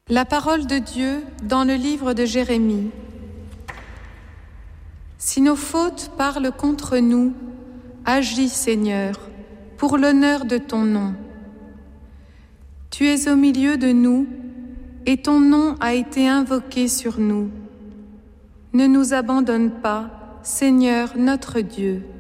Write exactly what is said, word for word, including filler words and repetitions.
La parole de Dieu dans le livre de Jérémie. Si nos fautes parlent contre nous, agis, Seigneur, pour l'honneur de ton nom. Tu es au milieu de nous, et ton nom a été invoqué sur nous. Ne nous abandonne pas, Seigneur notre Dieu.